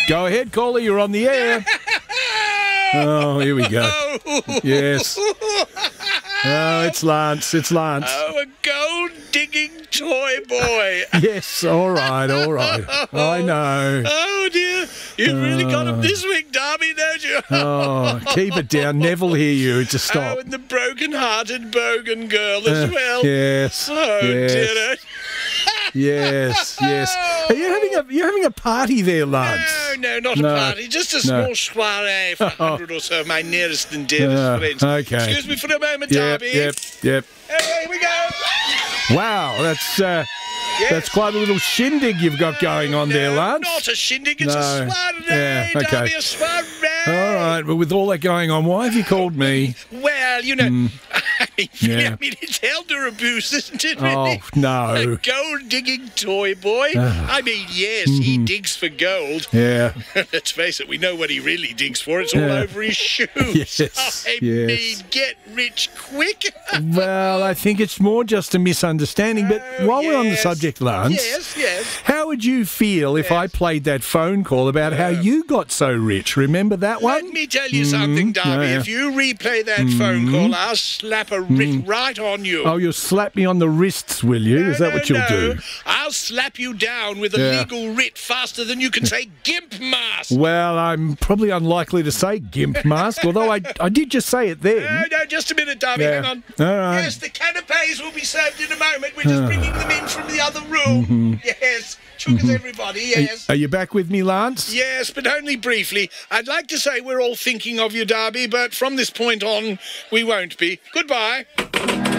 Go ahead, caller. You're on the air. Oh, here we go. Yes. Oh, it's Lance. It's Lance. Oh, a gold-digging toy boy. Yes, all right. I know. Oh, dear. You've really got him this week, Darby, don't you? Oh, keep it down. Never hear you to stop. Oh, and the broken-hearted Bogan girl as well. Yes. Oh, yes. dear. Yes. Are you having a party there, Lance? No, not a party. Just a small soiree for 100 or so of my nearest and dearest friends. Okay. Excuse me for a moment, Darby. Yep. Hey, here we go. Wow, that's quite a little shindig you've got going on there, Lance. Not a shindig, it's a soiree, Yeah, okay. Darby, a soiree. All right, but with all that going on, why have you called me? Well, you know, I mean, it's elder abuse, isn't it, really? Oh, no. A gold-digging toy boy. I mean, yes, he digs for gold. Yeah. Let's face it, we know what he really digs for. It's all over his shoes. Yes, I mean, get rich quick. Well, I think it's more just a misunderstanding. But while we're on the subject, Lance, Yes. how would you feel if I played that phone call about how you got so rich? Remember that one? Let me tell you something, Darby. Yeah. If you replay that phone call, I'll slap a writ right on you. Oh, you'll slap me on the wrists, will you? Is that what you'll do? I'll slap you down with a legal writ faster than you can say gimp mask. Well, I'm probably unlikely to say gimp mask, although I did just say it then. No, just a minute, Darby. Yeah. Hang on. All right. Yes, the canapes will be served in a moment. We're just bringing them in from the other room. Yes. Sugars, everybody, yes. Are you back with me, Lance? Yes, but only briefly. I'd like to say we're all thinking of you, Darby, but from this point on, we won't be. Goodbye.